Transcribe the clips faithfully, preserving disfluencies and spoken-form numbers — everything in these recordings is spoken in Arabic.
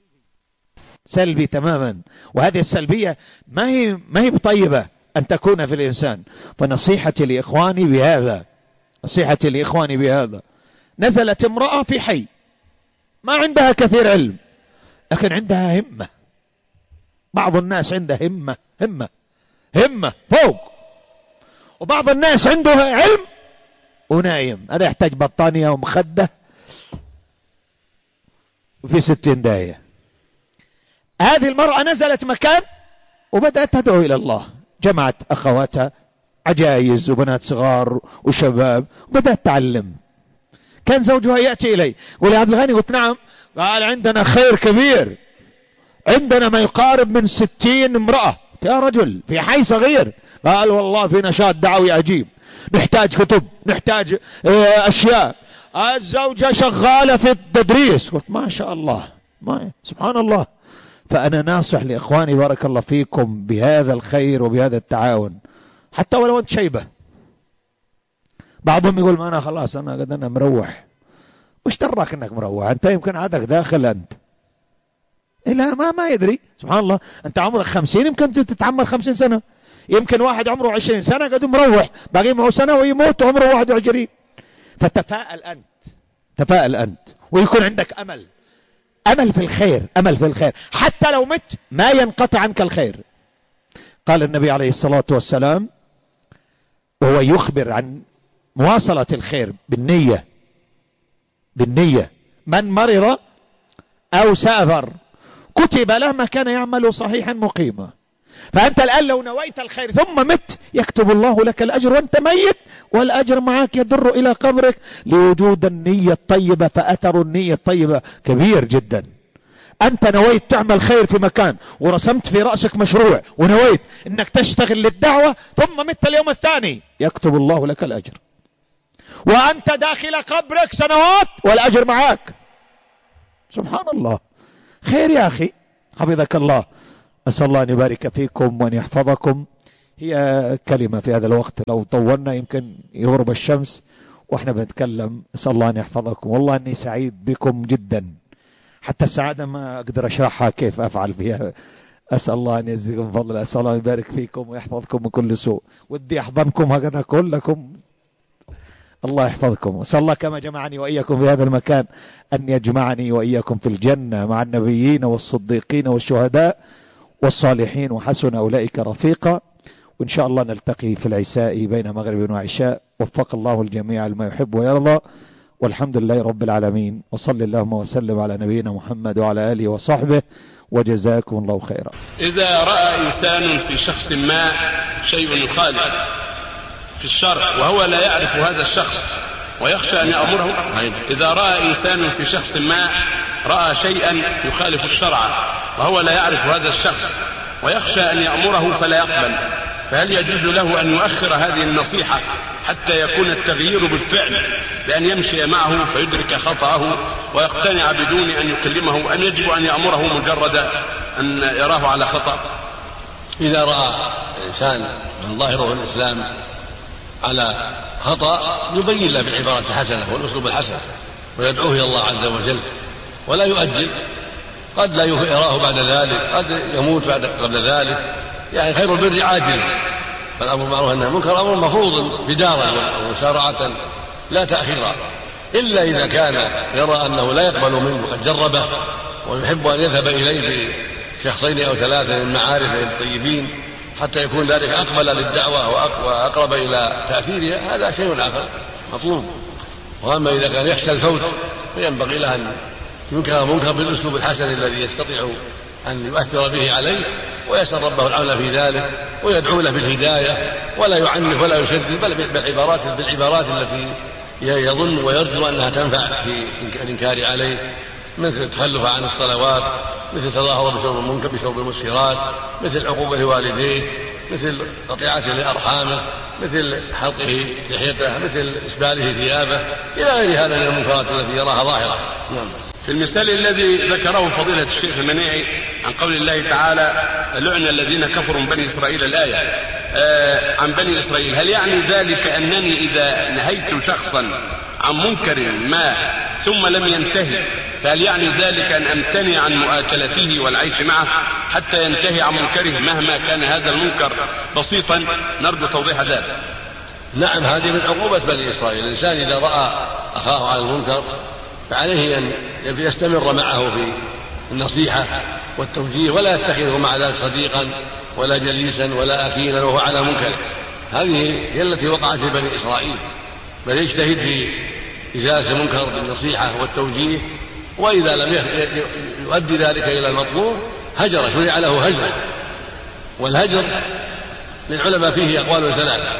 سلبي تماما. وهذه السلبية ما هي ما هي بطيبة أن تكون في الإنسان. فنصيحتي لإخواني بهذا، نصيحتي لإخواني بهذا، نزلت امرأة في حي ما عندها كثير علم لكن عندها همة. بعض الناس عنده همة همة همة فوق، وبعض الناس عنده علم ونايم، هذا يحتاج بطانية ومخدة وفي ستين داية. هذه المرأة نزلت مكان وبدأت تدعو إلى الله، جمعت أخواتها عجائز وبنات صغار وشباب وبدأت تعلم. كان زوجها يأتي إلي ولعبد الغني، قلت نعم. قال عندنا خير كبير، عندنا ما يقارب من ستين امرأة يا رجل في حي صغير. قال والله في نشاط دعوي عجيب، نحتاج كتب، نحتاج أشياء، الزوجة شغالة في التدريس. قلت ما شاء الله، ما سبحان الله. فأنا ناصح لإخواني بارك الله فيكم بهذا الخير وبهذا التعاون، حتى ولو أنت شيبة. بعضهم يقول ما أنا خلاص أنا قد أنا مروح. وش دراك أنك مروح؟ أنت يمكن عادك داخل أنت إلا ما ما يدري. سبحان الله، أنت عمرك خمسين يمكن تتعمر خمسين سنة، يمكن واحد عمره عشرين سنة قد مروح باقي معه سنة ويموت وعمره واحد وعشرين. فتفاءل أنت، تفاءل أنت ويكون عندك أمل، أمل في الخير، أمل في الخير حتى لو مت ما ينقطع عنك الخير. قال النبي عليه الصلاة والسلام وهو يخبر عن مواصلة الخير بالنية، بالنية من مرض أو سافر كتب له ما كان يعمل صحيحا مقيما. فأنت الآن لو نويت الخير ثم مت يكتب الله لك الأجر وأنت ميت، والأجر معك يضر إلى قبرك لوجود النية الطيبة. فأثر النية الطيبة كبير جدا. أنت نويت تعمل خير في مكان ورسمت في رأسك مشروع ونويت أنك تشتغل للدعوة ثم مت اليوم الثاني يكتب الله لك الأجر، وأنت داخل قبرك سنوات والأجر معك. سبحان الله. خير يا أخي، حفظك الله. أسأل الله أن يبارك فيكم وأن يحفظكم. هي كلمة في هذا الوقت لو طولنا يمكن يغرب الشمس وإحنا بنتكلم. أسأل الله أن يحفظكم. والله أني سعيد بكم جدا، حتى السعادة ما أقدر أشرحها كيف أفعل فيها. أسأل الله أن يجزيكم فضل، أسأل الله أن يبارك فيكم ويحفظكم من كل سوء. ودي أحضنكم هكذا كلكم، الله يحفظكم. أسأل الله كما جمعني وإياكم في هذا المكان أن يجمعني وإياكم في الجنة مع النبيين والصديقين والشهداء والصالحين وحسن أولئك رفيقا. وإن شاء الله نلتقي في العشاء بين مغرب وعشاء. وفق الله الجميع لما يحب ويرضى، والحمد لله رب العالمين. وصل اللهم وسلم على نبينا محمد وعلى آله وصحبه، وجزاكم الله خيرا. إذا رأى إنسان في شخص ما شيء يخالف في الشرع وهو لا يعرف هذا الشخص ويخشى أن يأمره، إذا رأى إنسان في شخص ما رأى شيئا يخالف الشرع وهو لا يعرف هذا الشخص ويخشى أن يأمره فلا يقبل، فهل يجوز له أن يؤخر هذه النصيحة حتى يكون التغيير بالفعل بأن يمشي معه فيدرك خطأه ويقتنع بدون أن يكلمه، أم يجب أن يأمره مجرد أن يراه على خطأ؟ إذا رأى إنسان من ظاهره الإسلام على خطأ يبين له بالعبارة الحسنة والأسلوب الحسن ويدعوه إلى الله عز وجل ولا يؤجل. قد لا يراه بعد ذلك، قد يموت بعد قبل ذلك. يعني خير البر عاجل، فالأمر معروف أنه منكر أمر مفروض بدارا ومسارعة لا تأخيرا، إلا إذا كان يرى أنه لا يقبل منه قد جربه ويحب أن يذهب إليه بشخصين أو ثلاثة من معارفه الطيبين حتى يكون ذلك أقبل للدعوة وأقرب إلى تأثيرها، هذا شيء آخر مطلوب. وأما إذا كان يخشى الفوت فينبغي له أن ينكر منكر بالأسلوب الحسن الذي يستطيع أن يؤثر به عليه، ويسأل ربه العون في ذلك ويدعو له بالهداية ولا يعنف ولا يشدد، بل بالعبارات بالعبارات التي يظن ويرجو أنها تنفع في الإنكار عليه، مثل التخلف عن الصلوات، مثل تظاهر بشرب المنكر بشرب المسكرات، مثل عقوبة والديه، مثل قطيعته لأرحامه، مثل حلقه لحيته، مثل إسباله ثيابه، إلى غير هذا من المنكرات التي يراها ظاهرة. نعم. في المثال الذي ذكره فضيلة الشيخ المنيعي عن قول الله تعالى لعن الذين كفروا من بني إسرائيل الآية آه عن بني إسرائيل، هل يعني ذلك أنني إذا نهيت شخصا عن منكر ما ثم لم ينتهي، فهل يعني ذلك أن أمتنع عن مؤاكلته والعيش معه حتى ينتهي عن منكره مهما كان هذا المنكر بسيطا؟ نرجو توضيح ذلك. نعم، هذه من عقوبة بني إسرائيل. الإنسان إذا رأى أخاه على المنكر فعليه أن يستمر معه في النصيحة والتوجيه، ولا يتخذه مع ذلك صديقا ولا جليسا ولا أكيلا وهو على منكره. هذه هي التي وقعت في بني إسرائيل، بل يجتهد في إزالة المنكر بالنصيحة والتوجيه، وإذا لم يؤدي ذلك إلى المطلوب هجر، شرع له هجر. والهجر للعلماء فيه أقوال ثلاثة،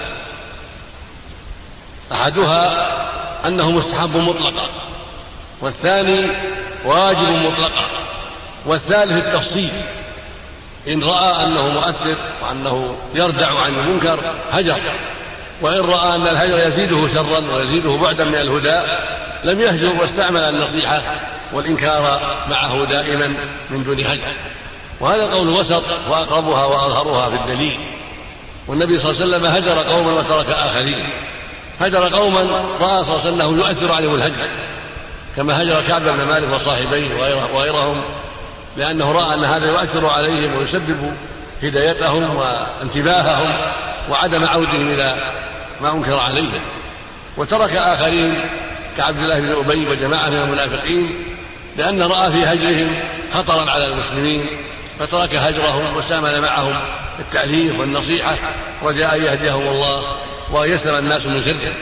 أحدها أنه مستحب مطلقا، والثاني واجب مطلقا، والثالث التفصيل. إن رأى أنه مؤثر وأنه يردع عن المنكر هجر، وإن رأى أن الهجر يزيده شرا ويزيده بعدا من الهدى لم يهجر، واستعمل النصيحة والإنكار معه دائما من دون هجر. وهذا القول وسط وأقربها وأظهرها في الدليل. والنبي صلى الله عليه وسلم هجر قوما وترك آخرين. هجر قوما رأى صلى الله عليه وسلم أنه يؤثر عليهم الهجر، كما هجر كعب بن مالك وصاحبيه وغيرهم، لأنه رأى أن هذا يؤثر عليهم ويسبب هدايتهم وانتباههم وعدم عودهم إلى ما أنكر عليهم. وترك آخرين كعبد الله بن أبي وجماعة من المنافقين، لأن رأى في هجرهم خطرا على المسلمين فترك هجرهم واستعمل معهم التعليم والنصيحة رجاء أن يهديهم الله ويسلم الناس من شرهم.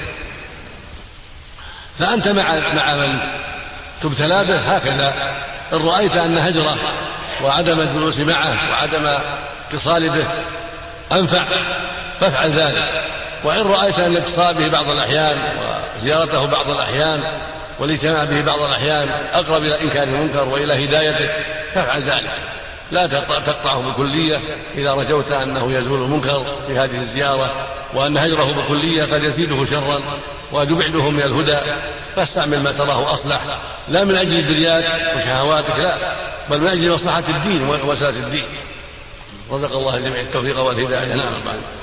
فأنت مع مع من تبتلى به هكذا، إن رأيت أن هجره وعدم الجلوس معه وعدم اتصال به أنفع فافعل ذلك، وإن رأيت أن الاتصال به بعض الأحيان وزيارته بعض الأحيان والاجتماع به بعض الأحيان أقرب إلى إنكار المنكر وإلى هدايته فافعل ذلك. لا تقطعه بالكلية إذا رجوت أنه يزول المنكر في هذه الزيارة، وأن هجره بالكلية قد يزيده شرا ويبعده من الهدى، فاستعمل ما تراه أصلح، لا من أجل الدريات وشهواتك، لا، بل من أجل مصلحة الدين ووسائل الدين. رزق الله الجميع التوفيق والهداية. نعم.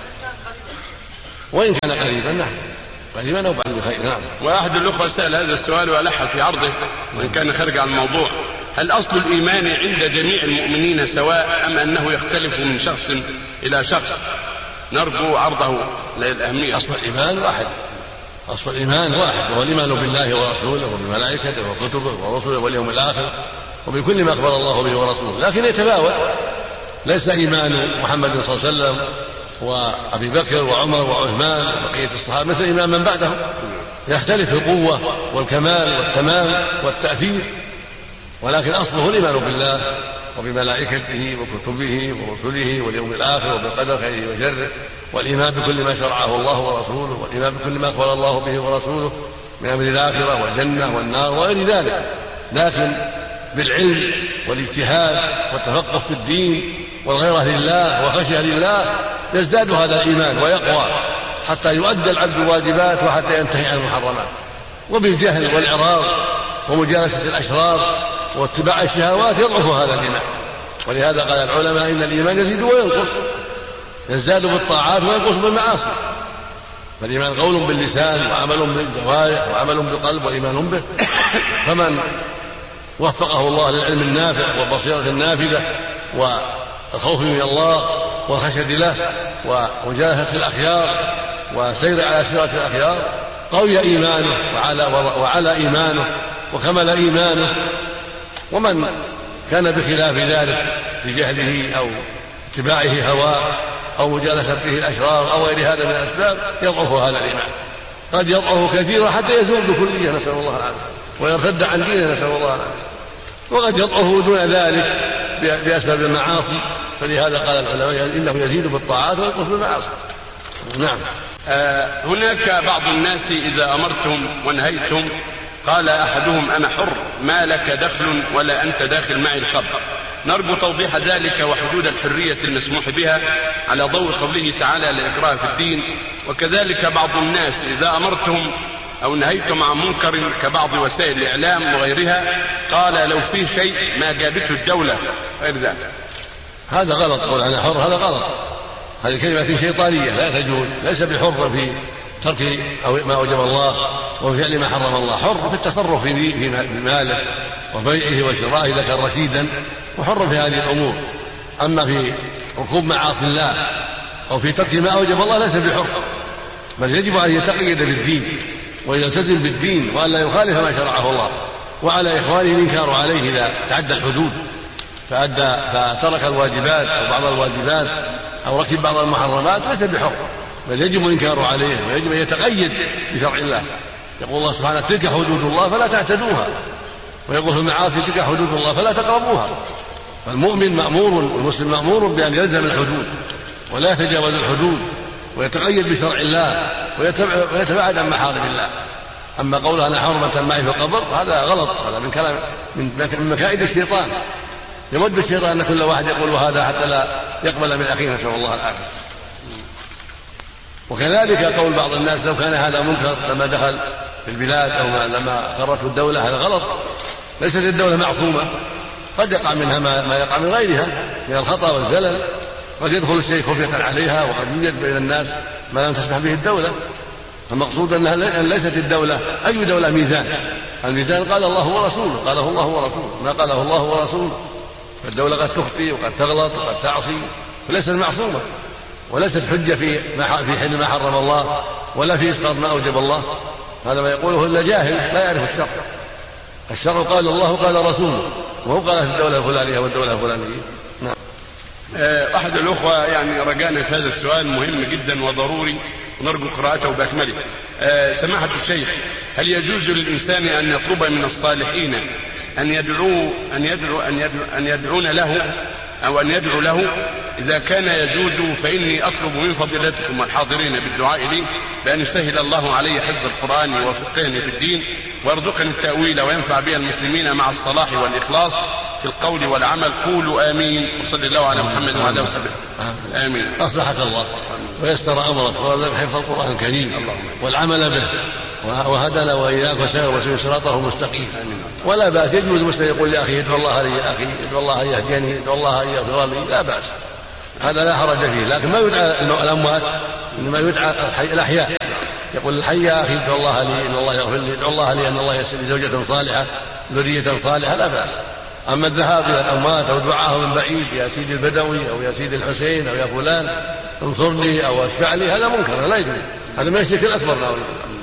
وإن كان قريبا، نعم، قريبا أو بعد بخير. نعم. وأحد الأخوة سأل هذا السؤال وألح في عرضه وإن كان خارج عن الموضوع: هل أصل الإيمان عند جميع المؤمنين سواء أم أنه يختلف من شخص إلى شخص؟ نرجو عرضه للأهمية. أصل الإيمان واحد، أصل الإيمان واحد، وهو الإيمان بالله ورسوله وبملائكته وكتبه ورسله واليوم الآخر وبكل ما أخبر الله به ورسوله، لكن يتفاوت. ليس إيمان محمد صلى الله عليه وسلم وأبي بكر وعمر وعثمان وبقية الصحابة مثل إيمان من بعدهم، يختلف في القوة والكمال والتمام والتأثير، ولكن أصله الإيمان بالله وبملائكته وكتبه ورسله واليوم الآخر وبالقدر خيره وشره، والإيمان بكل ما شرعه الله ورسوله، والإيمان بكل ما أخبر الله به ورسوله من أمر الآخرة والجنة والنار وغير ذلك. لكن بالعلم والاجتهاد والتفقه في الدين والغيرة لله وخشية لله يزداد هذا الإيمان ويقوى حتى يؤدى العبد الواجبات وحتى ينتهي عن المحرمات. وبالجهل والإعراض ومجالسة الأشرار واتباع الشهوات يضعف هذا الإيمان. ولهذا قال العلماء إن الإيمان يزيد وينقص، يزداد بالطاعات وينقص بالمعاصي. فالإيمان قول باللسان وعمل بالجوارح وعمل بالقلب وإيمان به. فمن وفقه الله للعلم النافع والبصيرة النافذة والخوف من الله والخشية له ومجاهدة الأخيار وسير على صراط الأخيار قوي إيمانه وعلى, وعلى إيمانه وكمل إيمانه. ومن كان بخلاف ذلك بجهله أو اتباعه هواه أو مجالسته الأشرار أو غير هذا من الأسباب يضعف هذا الإيمان، قد يضعف كثيرا حتى يزول بكلية نسأل الله العافية ويرتد عن دينه نسأل الله العافية، وقد يضعف دون ذلك بأسباب المعاصي. فلهذا قال العلماء إنه يزيد بالطاعات وينقص بالمعاصي. نعم. آه هناك بعض الناس إذا أمرتهم ونهيتهم قال أحدهم أنا حر ما لك دخل ولا أنت داخل معي الخبر. نرجو توضيح ذلك وحدود الحرية المسموح بها على ضوء قوله تعالى لا إكراه في الدين. وكذلك بعض الناس إذا أمرتهم أو نهيتم عن منكر كبعض وسائل الإعلام وغيرها قال لو في شيء ما جابته الدولة غير ذلك. هذا غلط، قول أنا حر هذا غلط، هذه كلمة شيطانية لا تجوز، ليس بحر في ترك أو ما أوجب الله وفعل ما حرم الله، حر في التصرف في ماله وبيعه وشرائه إذا كان رشيدا، وحر في هذه الأمور. أما في ركوب معاصي الله أو في ترك ما أوجب الله ليس بحر، بل يجب أن يتقيد بالدين ويلتزم بالدين وألا يخالف ما شرعه الله، وعلى إخوانه الإنكار عليه إذا تعدى الحدود فأدى فترك الواجبات أو بعض الواجبات أو ركب بعض المحرمات ليس بحر، بل يجب إنكاره عليه ويجب أن يتقيد بشرع الله. يقول الله سبحانه تلك حدود الله فلا تعتدوها، ويقول في المعاصي تلك حدود الله فلا تقربوها. فالمؤمن مأمور المسلم مأمور بأن يلزم الحدود ولا يتجاوز الحدود ويتقيد بشرع الله ويتباعد عن محارم الله. أما قولها أنا حرمة معي في القبر هذا غلط، هذا من كلام من مكائد الشيطان. يود الشيطان أن كل واحد يقول هذا حتى لا يقبل من أخيه، نسأل الله العافية. وكذلك قول بعض الناس لو كان هذا منكر لما دخل في البلاد أو لما قرته الدولة، هذا غلط. ليست الدولة معصومة، قد يقع منها ما يقع من غيرها من الخطأ والزلل، قد يدخل الشيء خفية عليها، وقد يوجد بين الناس ما لم تسمح به الدولة. المقصود أنها ليست الدولة أي دولة ميزان، الميزان قال الله ورسوله، قاله الله ورسوله، ما قاله الله ورسوله. فالدولة قد تخطي وقد تغلط وقد تعصي، وليست معصومة، وليست حجة في في حل ما حرم الله ولا في إسقاط ما أوجب الله. هذا ما يقوله إلا جاهل لا يعرف الشرع. الشرع قال الله قال رسوله، وهو قال في الدولة الفلانية والدولة الفلانية. نعم. أحد الأخوة يعني رجعنا في هذا السؤال مهم جدا وضروري ونرجو قراءته بأكمله. سماحة الشيخ، هل يجوز للإنسان أن يطلب من الصالحين أن يدعو أن يدعو أن يدعو أن يدعون له أو أن يدعو له؟ إذا كان يجوز فإني أطلب من فضيلتكم والحاضرين بالدعاء لي بأن يسهل الله علي حفظ القرآن وفقهني في الدين ويرزقني التأويل وينفع بي المسلمين مع الصلاح والإخلاص في القول والعمل. قولوا آمين، وصلى الله على محمد وعلى آله وصحبه. آمين. أصلحك الله ويسر أمرك ورزقك حفظ القرآن الكريم والعمل به، وهدنا وإياك وسائر وسير صراطه مستقيم. ولا بأس، يجوز المسلم يقول لأخيه ادعو الله لي يا أخي، ادعو الله أن يهديني، ادعو الله أن يغفر لي، لا بأس، هذا لا حرج فيه. لكن ما يدعى الأموات، إنما يدعى الأحياء. يقول الحي يا أخي ادعو الله لي أن الله يغفر لي، ادعو الله لي أن الله يسر لي زوجة صالحة ذرية صالحة، لا بأس. أما الذهاب إلى الأموات أو دعاءه من بعيد يا سيدي البدوي أو يا سيدي الحسين أو يا فلان انصرني أو اشفع لي، هذا منكر لا يجوز، هذا من الشرك الأكبر.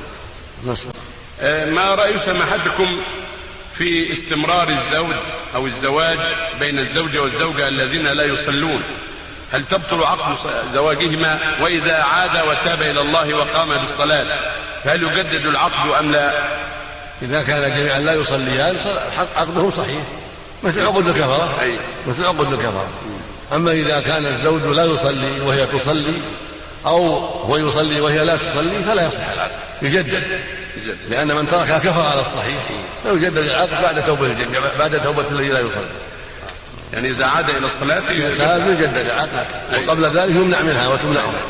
ما رأي سماحتكم في استمرار الزوج أو الزواج بين الزوج والزوجة الذين لا يصلون؟ هل تبطل عقد زواجهما؟ وإذا عاد وتاب إلى الله وقام بالصلاة فهل يجدد العقد أم لا؟ إذا كان جميعا لا يصليان عقدهم صحيح، مثل عقد الكفرة، مثل عقد الكفرة. أما إذا كان الزوج لا يصلي وهي تصلي أو هو يصلي وهي لا تصلي فلا يصح العقد، يجدد، لأن من تركها كفر على الصحيح، فيجدد العقد بعد توبة الجميع، بعد توبة الذي لا يصلي. يعني إذا عاد إلى الصلاة يجدد العقد، وقبل ذلك يمنع منها وتمنع منها.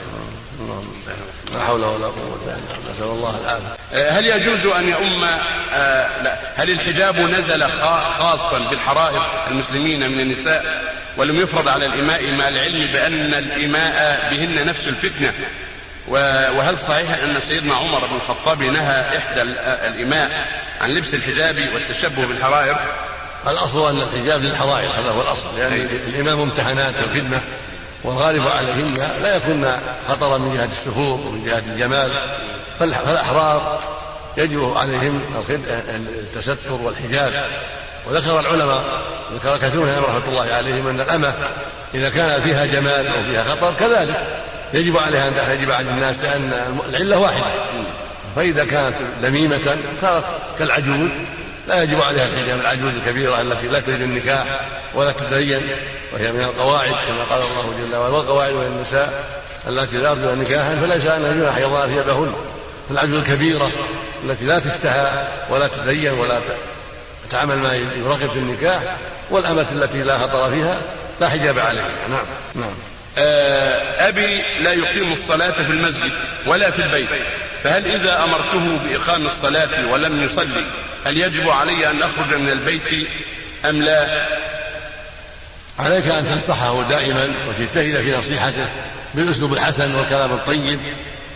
لا حول ولا قوة إلا بالله، نسأل الله العافية. هل يجوز أن يؤم آه لا هل الحجاب نزل خاصا بالحرائر المسلمين من النساء ولم يفرض على الإماء مع العلم بأن الإماء بهن نفس الفتنة؟ وهل صحيح أن سيدنا عمر بن الخطاب نهى إحدى الإماء عن لبس الحجاب والتشبه بالحرائر؟ الأصل أن الحجاب للحرائر، هذا هو الأصل، لأن يعني الإمام امتحانات وخدمة، والغالب عليهن لا يكون خطرا من جهة السفور ومن جهة الجمال، فالأحرار يجب عليهم التستر والحجاب. وذكر العلماء، ذكر كثير منهم رحمة الله عليهم أن الأمة إذا كان فيها جمال أو فيها خطر كذلك يجب عليها أن تحتجب عن الناس، لأن العلة واحدة. فإذا كانت ذميمة صارت كالعجوز لا يجب عليها الحجاب، العجوز الكبيرة التي لا تريد النكاح ولا تتزين، وهي من القواعد كما قال الله جل وعلا والقواعد من النساء التي لا يرجون نكاحا فليس عليهن جناح يضعن ثيابهن. فالعجوز الكبيرة التي لا تشتهى ولا تتزين ولا تعمل ما يرغب في النكاح، والأمة التي لا خطر فيها لا حجاب عليها. نعم نعم. أبي لا يقيم الصلاة في المسجد ولا في البيت، فهل إذا أمرته بإقام الصلاة ولم يصلي هل يجب علي أن أخرج من البيت أم لا؟ عليك أن تنصحه دائما وتجتهد في نصيحته بالأسلوب الحسن والكلام الطيب،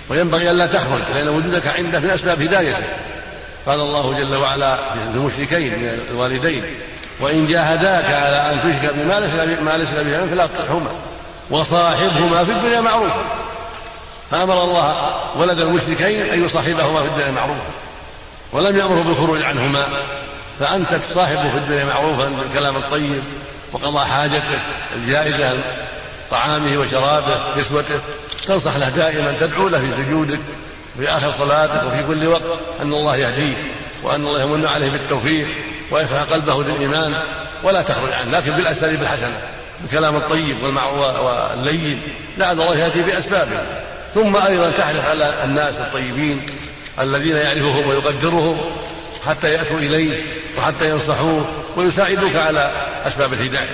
وينبغي ألا تخرج، لأن وجودك عنده من أسباب هدايته. قال الله جل وعلا في المشركين من الوالدين: وإن جاهداك على أن تشرك بما ليس لك به فلا تطعهما وصاحبهما في الدنيا معروفا. فأمر الله ولد المشركين أن يصاحبهما في الدنيا معروفا، ولم يأمره بالخروج عنهما. فأنت تصاحبه في الدنيا معروفا بالكلام الطيب وقضاء حاجته الجائزة، طعامه وشرابه كسوته، تنصح له دائما، تدعو له في سجودك في آخر صلاتك وفي كل وقت أن الله يهديه وأن الله يمن عليه بالتوفيق ويفتح قلبه للإيمان، ولا تخرج عنه، لكن بالأساليب الحسنة، بالكلام الطيب واللين لعل الله يهدي بأسبابه. ثم أيضا تحرص على الناس الطيبين الذين يعرفهم ويقدرهم حتى يأتوا إليه وحتى ينصحوه ويساعدوك على أسباب الهداية.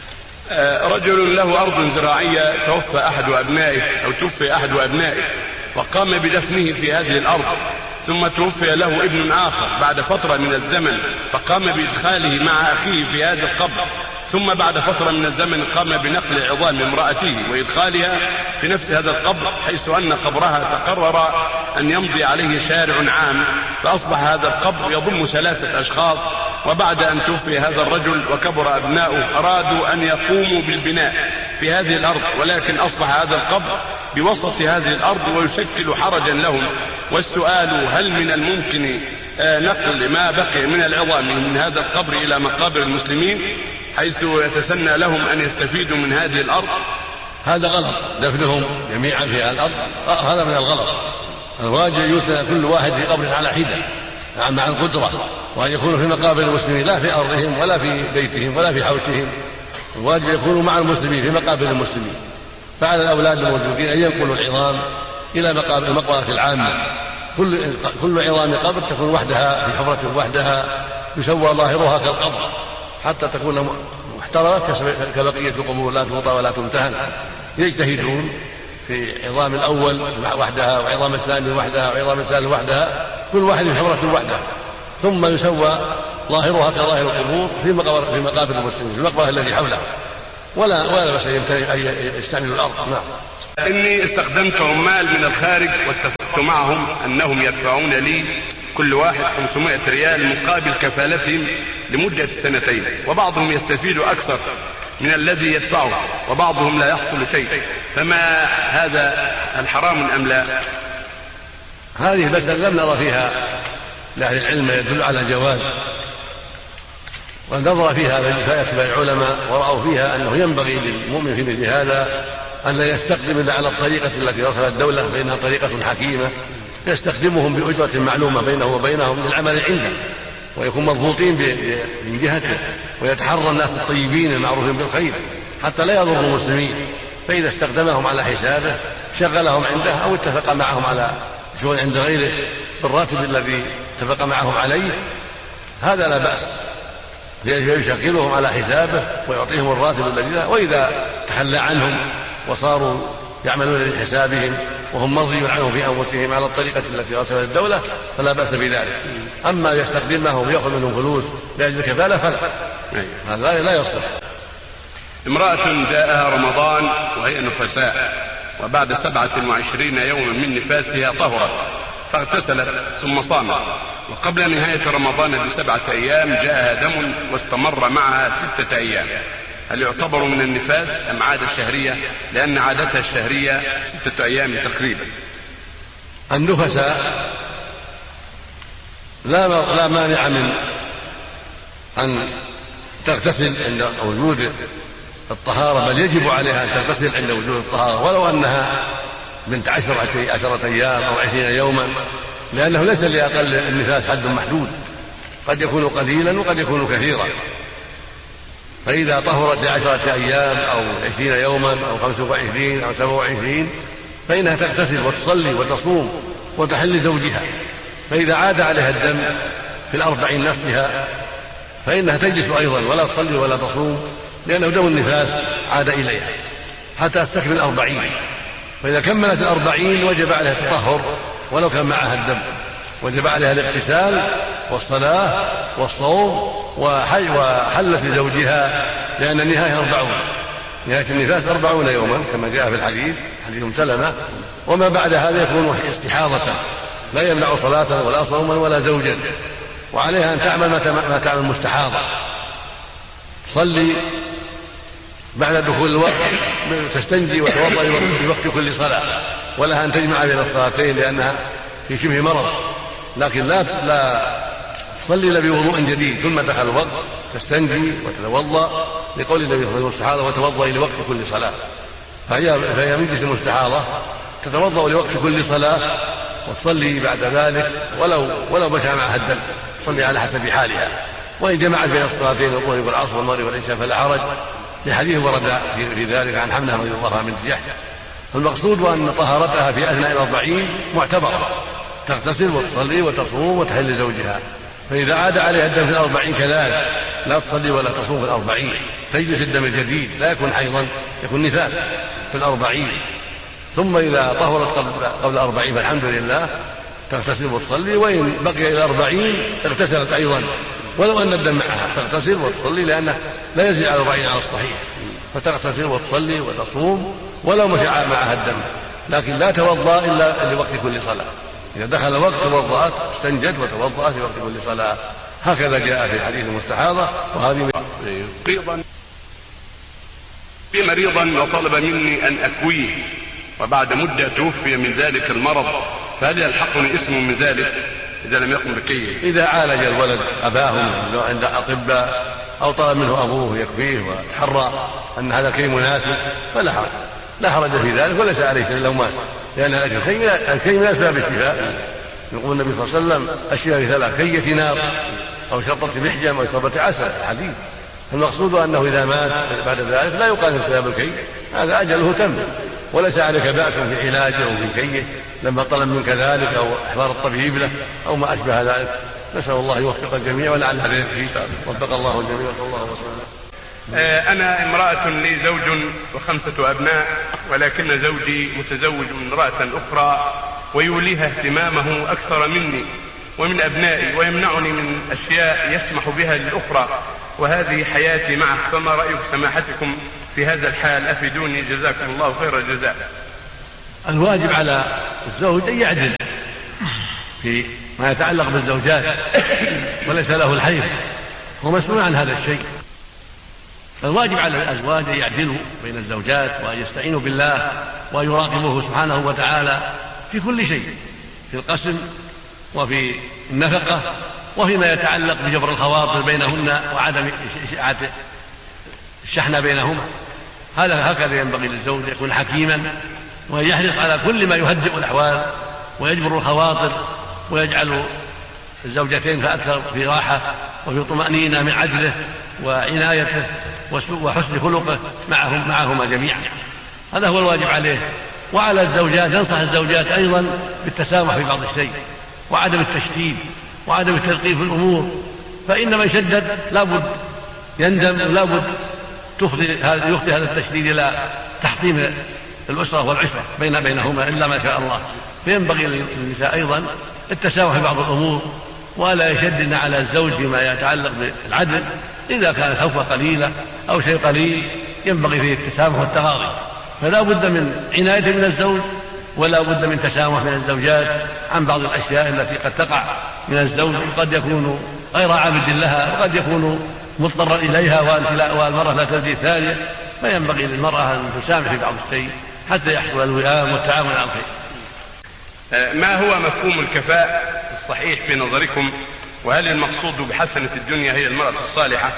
رجل له أرض زراعية توفى أحد أبنائه أو توفي أحد أبنائه وقام بدفنه في هذه الأرض، ثم توفي له ابن آخر بعد فترة من الزمن فقام بإدخاله مع أخيه في هذا القبر، ثم بعد فترة من الزمن قام بنقل عظام امرأته وإدخالها في نفس هذا القبر، حيث أن قبرها تقرر أن يمضي عليه شارع عام، فأصبح هذا القبر يضم ثلاثة أشخاص. وبعد أن توفي هذا الرجل وكبر أبناؤه أرادوا أن يقوموا بالبناء في هذه الأرض، ولكن أصبح هذا القبر بوسط هذه الأرض ويشكل حرجا لهم. والسؤال: هل من الممكن نقل ما بقي من العظام من هذا القبر إلى مقابر المسلمين حيث يتسنى لهم أن يستفيدوا من هذه الأرض؟ هذا غلط، دفنهم جميعا في هذه الأرض هذا من الغلط. الواجب يدفن كل واحد في قبر على حدة مع القدرة، وأن يكونوا في مقابر المسلمين لا في أرضهم ولا في بيتهم ولا في حوشهم. الواجب يكونوا مع المسلمين في مقابر المسلمين. فعلى الأولاد الموجودين أن ينقلوا العظام إلى مقابر المقبرة العامة. كل كل عظام قبر تكون وحدها في حفرة وحدها يسوى ظاهرها كالقبر حتى تكون محترمة كبقية القبور، لا توطى ولا تمتهن. يجتهدون في عظام الأول وحدها وعظام الثاني وحدها وعظام الثالث وحدها، كل واحد في حفرة وحدها، ثم يسوى ظاهرها كظاهر القبور في مقابر في مقابر المسلمين في المقبرة التي حولها، ولا ولا بأس أن يستعملوا الأرض. نعم. إني استخدمت عمال من الخارج واتفقت معهم أنهم يدفعون لي كل واحد خمسمائة ريال مقابل كفالتهم لمدة سنتين، وبعضهم يستفيد أكثر من الذي يدفعه وبعضهم لا يحصل شيء، فما هذا الحرام أم لا؟ هذه المسألة لم نرى فيها لأهل العلم يدل على الجواز، ونظر فيها أكبر العلماء ورأوا فيها أنه ينبغي للمؤمن في مثل هذا أن لا يستخدم إلا على الطريقة التي رسمها الدولة، فإنها طريقة حكيمة يستخدمهم بأجرة معلومة بينه وبينهم للعمل عنده، ويكون مضبوطين من جهته، ويتحرى الناس الطيبين المعروفين بالخير حتى لا يضروا المسلمين. فإذا استخدمهم على حسابه شغلهم عنده أو اتفق معهم على شغل عند غيره بالراتب الذي اتفق معهم عليه، هذا لا بأس، يشغلهم على حسابه ويعطيهم الراتب الذي له. وإذا تخلى عنهم وصاروا يعملون لحسابهم وهم مرضي عنهم في أنفسهم على الطريقة التي رسمها الدولة فلا بأس بذلك. أما يستخدمهم ويأخذ منهم فلوس لأجل كفالة فلا، هذا لا يصلح. امرأة جاءها رمضان وهي نفساء، وبعد سبعة وعشرين يوما من نفاسها طهرت فاغتسلت ثم صامت، وقبل نهاية رمضان بسبعة أيام جاءها دم واستمر معها ستة أيام، هل يعتبر من النفاس أم عادة شهرية؟ لأن عادتها الشهرية ستة أيام تقريبا. النفساء لا لا مانع من أن تغتسل عند وجود الطهارة، بل يجب عليها أن تغتسل عند وجود الطهارة ولو أنها بنت عشرة عشرة أيام أو عشرين يوما، لأنه ليس لأقل النفاس حد محدود، قد يكون قليلا وقد يكون كثيرا. فإذا طهرت لعشرة أيام أو عشرين يوما أو خمسة وعشرين أو سبعة وعشرين فإنها تغتسل وتصلي وتصوم وتحل زوجها. فإذا عاد عليها الدم في الأربعين نفسها فإنها تجلس أيضا ولا تصلي ولا تصوم، لأنه دم النفاس عاد إليها حتى تستكمل الأربعين. فإذا كملت الأربعين وجب عليها التطهر ولو كان معها الدم، وجب عليها الاغتسال والصلاة والصوم وحلت لزوجها، لأن النهاية أربعون، نهاية النفاس أربعون يوما كما جاء في الحديث حديث أم سلمة. وما بعد هذا يكون استحاضة لا يمنع صلاة ولا صوما ولا زوجا، وعليها أن تعمل ما تعمل مستحاضة، تصلي بعد دخول الوقت، تستنجي وتوضأ لوقت كل صلاة، ولها أن تجمع بين الصلاتين لأنها في شبه مرض، لكن لا لا تصلي إلا بوضوء جديد. كل ما دخل الوقت تستنجي وتتوضأ، لقول النبي صلى الله عليه وسلم المستحاضة وتوضأي لوقت كل صلاة، فهي فهي من جنس المستحاضة، تتوضأ لوقت كل صلاة وتصلي بعد ذلك ولو ولو مشى معها الدم، تصلي على حسب حالها. وإن جمعت بين الصلاتين الظهر والعصر والمغرب والعشاء فلا حرج، لحديث ورد في ذلك عن حمله رضي الله عنها من جحش. فالمقصود أن طهارتها في أثناء الأربعين معتبرة، تغتسل وتصلي وتصوم وتحل زوجها. فإذا عاد عليها الدم في الأربعين كذلك لا تصلي ولا تصوم في الأربعين، تجلس الدم الجديد، لا يكون حيضا، يكون نفاس في الأربعين. ثم إذا طهرت قبل, قبل الأربعين فالحمد لله تغتسل وتصلي، وإن بقي إلى الأربعين اغتسلت أيضا ولو أن الدم معها، تغتسل وتصلي لأنه لا يزيد على الأربعين على الصحيح، فتغتسل وتصلي وتصوم ولو مشى معها الدم، لكن لا توضأ إلا لوقت كل صلاة. إذا دخل الوقت توضأت، استنجت وتوضأت في وقت كل صلاة. هكذا جاء في حديث المستحاضة. وهذه مريضا في مريضا وطلب مني أن أكويه، وبعد مدة توفي من ذلك المرض، فهل يلحقني اسم من ذلك إذا لم يقم بكيه؟ إذا عالج الولد أباه عند أطباء أو طلب منه أبوه يكفيه وحرى أن هذا الكي مناسب فلا حرج، لا حرج في ذلك وليس عليه شيء لو مات، لأن الكي من أسباب الشفاء. يقول النبي صلى الله عليه وسلم الشفاء في ثلاث: كية نار أو شربة محجم أو شربة عسل، حديث. فالمقصود أنه إذا مات بعد ذلك لا يقال سبب الكي، هذا أجله تم، وليس عليك بأس في علاجه أو في كيه لما طلب منك ذلك أو إحضار الطبيب له أو ما أشبه ذلك. نسأل الله يوفق الجميع ولعل هذا يكفي. وفق الله الجميع وصلى الله وسلم. أنا امرأة لي زوج وخمسة أبناء، ولكن زوجي متزوج من امرأة أخرى ويوليها اهتمامه أكثر مني ومن أبنائي، ويمنعني من أشياء يسمح بها للأخرى، وهذه حياتي معه. فما رأيك سماحتكم في هذا الحال؟ أفيدوني جزاكم الله خير الجزاء. الواجب على الزوج أن يعدل في ما يتعلق بالزوجات، وليس له الحيف، هو مسؤول عن هذا الشيء. الواجب على الأزواج أن يعدلوا بين الزوجات وأن يستعينوا بالله وأن يراقبوه سبحانه وتعالى في كل شيء، في القسم وفي النفقة وفيما يتعلق بجبر الخواطر بينهن وعدم الشحنة بينهما. هذا هكذا ينبغي للزوج يكون حكيما ويحرص على كل ما يهدئ الأحوال ويجبر الخواطر ويجعل الزوجتين فأكثر في راحة وفي طمأنينة من عدله وعنايته وحسن خلقه معهم معهما جميعا. هذا هو الواجب عليه. وعلى الزوجات ينصح الزوجات أيضا بالتسامح في بعض الشيء وعدم التشديد وعدم التلقيف في الأمور، فإن من شدد لابد يندم ولابد يخطي هذا التشديد إلى تحطيم الأسرة والعشرة بين بينهما إلا ما شاء الله. فينبغي للنساء أيضا التسامح في بعض الأمور ولا يشددن على الزوج فيما يتعلق بالعدل. إذا كانت حوفة قليلة أو شيء قليل ينبغي فيه التسامح والتغاضي، فلا بد من عناية من الزوج ولا بد من تسامح من الزوجات عن بعض الأشياء التي قد تقع من الزوج، قد يكون غير عابد لها وقد يكون مضطرا إليها والمرأة لا ترجي الثانية، فينبغي للمرأة أن تسامح في بعض الشيء حتى يحصل الوئام والتعاون على الخير. ما هو مفهوم الكفاءة الصحيح في نظركم؟ وهل المقصود بحسنة الدنيا هي المرأة الصالحة؟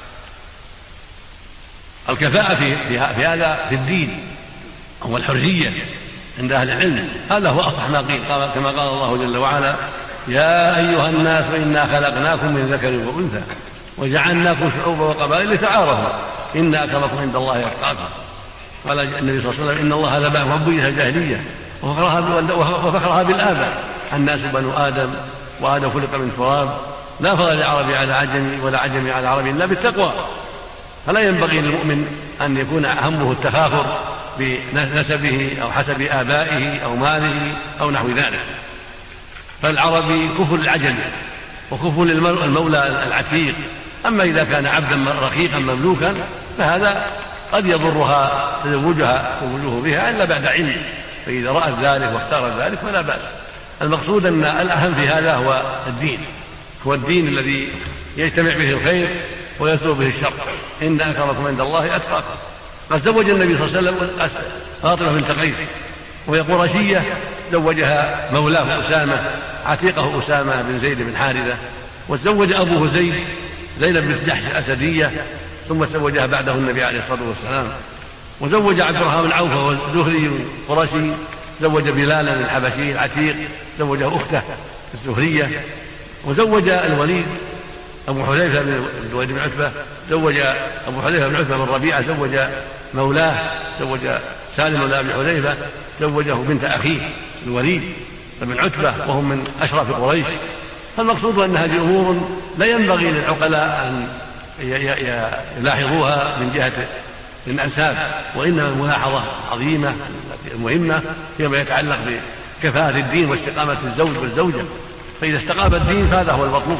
الكفاءة في, في هذا في الدين هو الحرية عند أهل العلم، هذا هو أصح ما قيل كما قال الله جل وعلا: يا أيها الناس إنا خلقناكم من ذكر وأنثى وجعلناكم شعوبا وقبائل لتعارفوا إن أكرمكم عند الله أتقاكم. قال النبي صلى الله عليه وسلم: إن الله ذبح ربيها الجاهلية وفخرها بالآباء، الناس بنو آدم وآدم خلق من تراب، لا فضل لعربي على عجمي ولا عجمي على عربي إلا بالتقوى. فلا ينبغي للمؤمن أن يكون همه التفاخر بنسبه أو حسب آبائه أو ماله أو نحو ذلك. فالعربي كفء العجمي وكفء للمولى العتيق، أما إذا كان عبدا رقيقا مملوكا فهذا قد يضرها تزوجها تزوجه بها إلا بعد علم، فإذا رأت ذلك واختارت ذلك فلا بأس. المقصود أن الأهم في هذا هو الدين، هو الدين الذي يجتمع به الخير ويسوء به الشر. إن أكرمكم عند الله أتقاكم. قد زوج النبي صلى الله عليه وسلم فاطمة بنت قيس وهي قرشية، زوجها مولاه أسامة عتيقه أسامة بن زيد بن حارثة، وتزوج أبوه زيد زينب بن جحش الأسدية، ثم تزوجها بعده النبي عليه الصلاة والسلام. وزوج عبد الرحمن بن عوف وهو الزهري قرشي، زوج بلالا الحبشي العتيق، زوجه أخته الزهرية. وزوج الوليد أبو حذيفة بن الوليد بن عتبة، زوج أبو حذيفة بن عتبة بن ربيعة زوج مولاه، زوج سالم بن أبي حذيفة زوجه بنت أخيه الوليد بن عتبة، وهم من أشرف قريش. فالمقصود أن هذه أمور لا ينبغي للعقلاء أن يلاحظوها من جهة الأنساب، وإنما الملاحظة عظيمة مهمة فيما يتعلق بكفاءة الدين واستقامة الزوج والزوجة. فإذا استقام الدين فهذا هو المطلوب.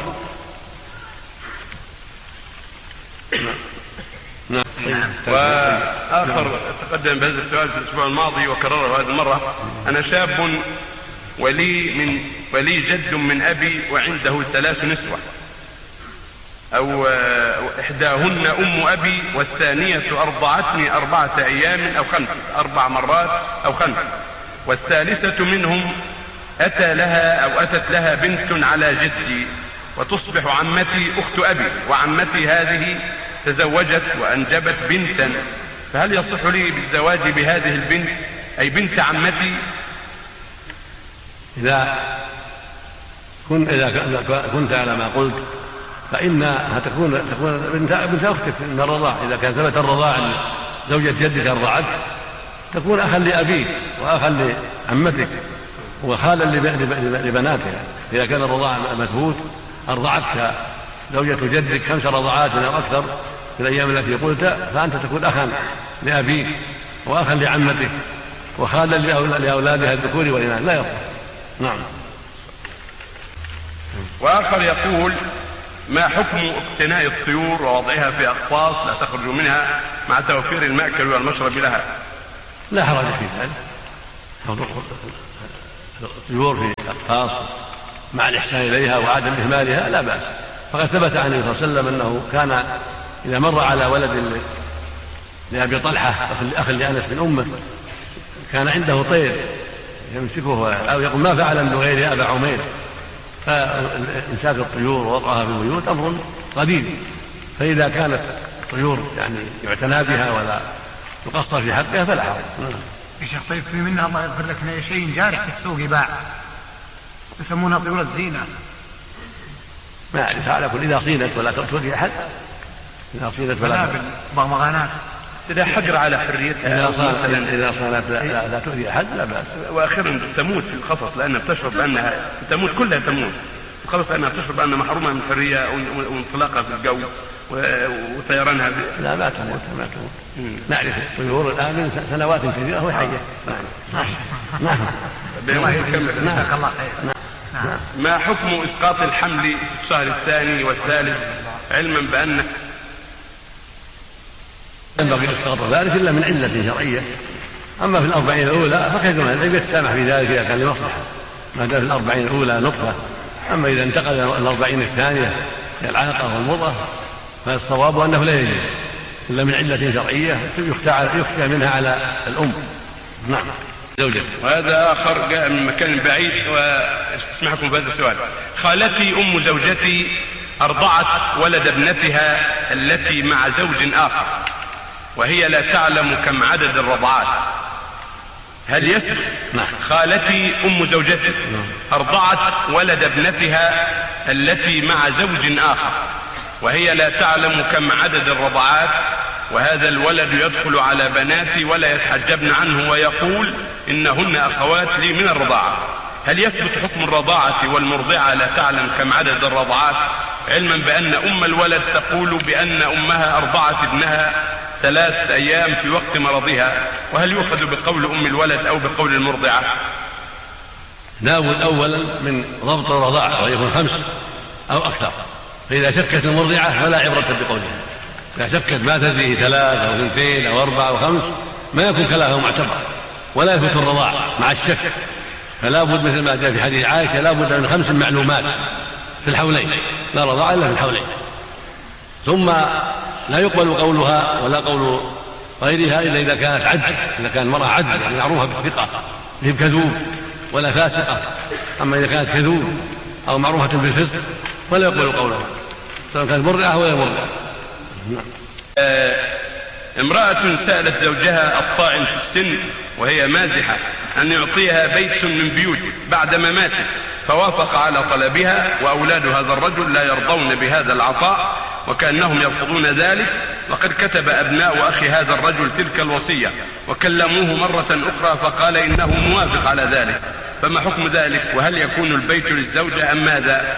نعم. وآخر تقدم بهذا السؤال في الأسبوع الماضي وكرره هذه المرة: أنا شاب ولي من ولي جد من أبي وعنده ثلاث نسوة، أو إحداهن أم أبي والثانية أرضعتني أربعة أيام أو خمس أربع مرات أو خمس، والثالثة منهم أتى لها أو أتت لها بنت على جدي، وتصبح عمتي أخت أبي، وعمتي هذه تزوجت وأنجبت بنتا، فهل يصح لي بالزواج بهذه البنت أي بنت عمتي؟ إذا كنت إذا كنت على ما قلت فإنها تكون تكون بنت بنت أختك من الرضاع. إذا كان ثبت الرضاع أن زوجة جدك أرضعت تكون أخا لأبيك وأخا لعمتك وخالا لبناتها. إذا كان الرضاع مثبوت أرضعتك زوجة جدك خمس رضعات أو أكثر في الأيام التي قلت، فأنت تكون أخا لأبيك وأخا لعمتك وخالا لأولادها الذكور والإناث، لا يصح. نعم. وآخر يقول: ما حكم اقتناء الطيور ووضعها في أقفاص لا تخرج منها مع توفير المأكل والمشرب لها؟ لا حرج في ذلك، الطيور في أقفاص مع الإحسان إليها وعدم إهمالها لا بأس. فقد ثبت عن النبي صلى الله عليه وسلم أنه كان إذا مر على ولد لأبي طلحة أخ لأنس بن أمه كان عنده طير يمسكه أو يقول ما فعل من غير أبا عمير، فإمساك الطيور ووضعها في البيوت أمر قديم. فإذا كانت الطيور يعني يعتنى بها ولا يقصر في حقها فلا حرج. يا شيخ طيب في منها الله يغفر لك شيء جارح في السوق يباع يسمونها طيور الزينة، ما أعرف على كل إذا صينت ولا تؤذي أحد، إذا صينت ولا بغبغانات إذا حجر على حريتها إذا صانت إذا صانت لا, لا, لا تؤذي أحد لا بأس. وأخيرا تموت في القفص لأنها بتشعر بأنها تموت، كلها تموت في القفص لأنها بتشعر بأنها محرومة من الحرية وانطلاقها في الجو وطيرانها. لا ما تموت ما تموت. نعرف الطيور الآن من سنوات كثيرة وهي حية. نعم نعم. جزاك الله خير. نعم. ما حكم إسقاط الحمل في الشهر الثاني والثالث علما بأن ينبغي إسقاط ذلك إلا من علة شرعية؟ أما في الأربعين الأولى فكثيرا العلم يتسامح في ذلك إذا كان لمصلحة، ما دام في الأربعين الأولى نطفة. أما إذا انتقل الأربعين الثانية إلى العلقة والمضغة فالصواب أنه لا يجوز إلا من علة شرعية يخشى منها على الأم. نعم. زوجة. وهذا آخر جاء من مكان بعيد واسمحكم بهذا السؤال: خالتي أم زوجتي أرضعت ولد ابنتها التي مع زوج آخر وهي لا تعلم كم عدد الرضعات، هل يسمح؟ نعم. خالتي أم زوجتي أرضعت ولد ابنتها التي مع زوج آخر وهي لا تعلم كم عدد الرضعات، وهذا الولد يدخل على بناتي ولا يتحجبن عنه ويقول إنهن أخوات لي من الرضاعة، هل يثبت حكم الرضاعة والمرضعة لا تعلم كم عدد الرضعات، علما بأن أم الولد تقول بأن أمها أرضعت ابنها ثلاث أيام في وقت مرضها، وهل يؤخذ بقول أم الولد أو بقول المرضعة؟ لابد أولا من ضبط الرضاعة ويكون خمس أو أكثر، فإذا شكت المرضعة فلا عبرة بقولها، إذا شكت ما تدري ثلاث أو اثنتين أو أربعة أو خمس ما يكون كلامه معتبر ولا يثبت الرضاع مع الشك، فلا بد مثل ما جاء في حديث عائشة لا بد من خمس معلومات في الحولين، لا رضاع إلا في الحولين. ثم لا يقبل قولها ولا قول غيرها إلا إذا كانت عدل، إذا كان المرأة عدل يعني معروفة بالثقة هي كذوب ولا فاسقة. أما إذا كانت كذوب أو معروفة بالفسق فلا يقبل قولها سواء كانت مرضعة أو غير مرضعة. آه امرأة سألت زوجها الطاعن في السن وهي مازحة أن يعطيها بيت من بيوته بعدما ماتت، فوافق على طلبها، وأولاد هذا الرجل لا يرضون بهذا العطاء وكأنهم يرفضون ذلك، وقد كتب أبناء أخي هذا الرجل تلك الوصية وكلموه مرة أخرى فقال إنه موافق على ذلك، فما حكم ذلك؟ وهل يكون البيت للزوجة أم ماذا؟